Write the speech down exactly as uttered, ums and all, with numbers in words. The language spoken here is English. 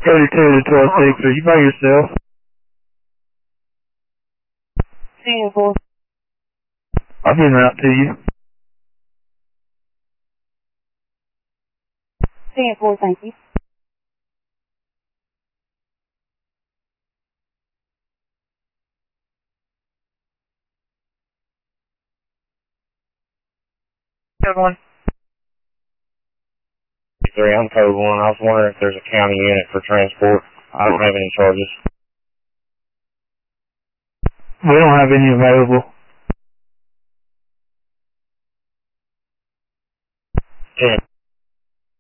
thirty-two to twelve six, are you by yourself? ten four. I've been out to you. ten four, thank you. Good one. Three, I'm code one. I was wondering if there's a county unit for transport. I don't have any charges. We don't have any available. ten.